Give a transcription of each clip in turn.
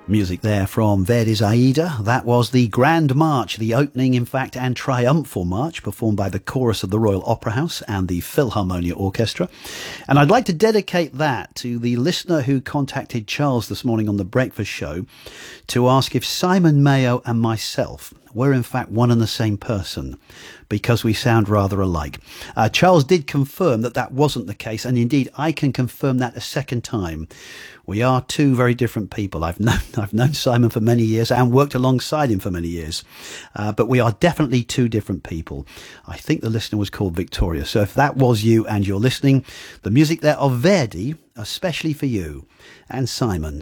Music there from Verdi's Aida. That was the Grand March, the opening, in fact, and triumphal march performed by the chorus of the Royal Opera House and the Philharmonia Orchestra. And I'd like to dedicate that to the listener who contacted Charles this morning on The Breakfast Show to ask if Simon Mayo and myself were in fact one and the same person, because we sound rather alike. Charles did confirm that that wasn't the case, and indeed I can confirm that a second time. We are two very different people. I've known Simon for many years and worked alongside him for many years, but we are definitely two different people. I think the listener was called Victoria, so if that was you and you're listening, the music there of Verdi, especially for you and Simon.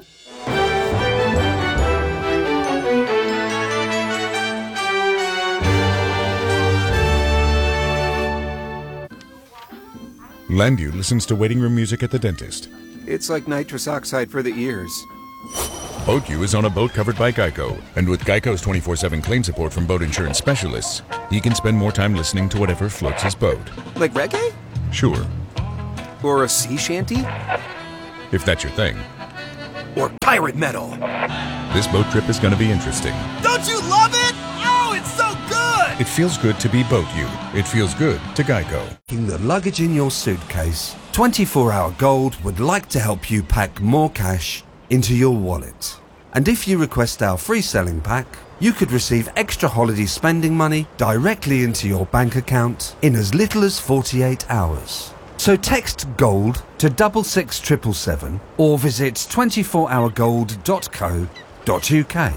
Landu listens to waiting room music at the dentist. It's like nitrous oxide for the ears. Boat U is on a boat covered by Geico, and with Geico's 24/7 claim support from boat insurance specialists, he can spend more time listening to whatever floats his boat. Like reggae? Sure. Or a sea shanty? If that's your thing. Or pirate metal? This boat trip is going to be interesting. Don't you love it? Oh, it's so good! It feels good to be Boat U. It feels good to Geico. In the luggage in your suitcase, 24-Hour Gold would like to help you pack more cash into your wallet. And if you request our free selling pack, you could receive extra holiday spending money directly into your bank account in as little as 48 hours. So text GOLD to 66777 or visit 24hourgold.co.uk.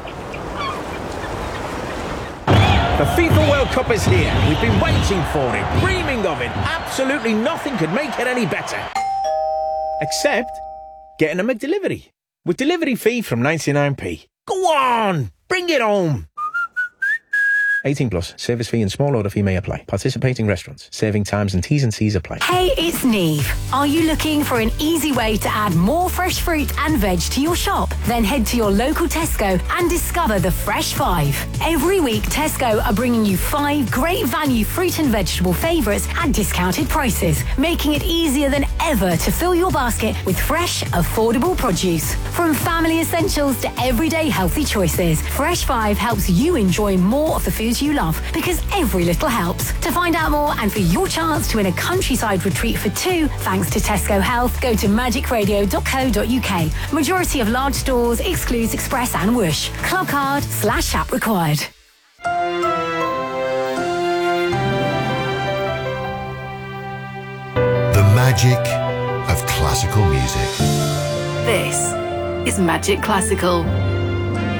The FIFA World Cup is here. We've been waiting for it, dreaming of it. Absolutely nothing could make it any better. Except getting a McDelivery. With delivery fee from 99p. Go on! Bring it home! 18 plus. Service fee and small order fee may apply. Participating restaurants. Serving times and T's and C's apply. Hey, it's Neve. Are you looking for an easy way to add more fresh fruit and veg to your shop? Then head to your local Tesco and discover the Fresh 5. Every week, Tesco are bringing you 5 great value fruit and vegetable favourites at discounted prices, making it easier than ever to fill your basket with fresh, affordable produce. From family essentials to everyday healthy choices, Fresh 5 helps you enjoy more of the foods you love, because every little helps. To find out more and for your chance to win a countryside retreat for 2 thanks to Tesco Health, go to magicradio.co.uk. Majority of large stores excludes Express and Whoosh. Club card / app required. The magic of classical music. This is Magic Classical.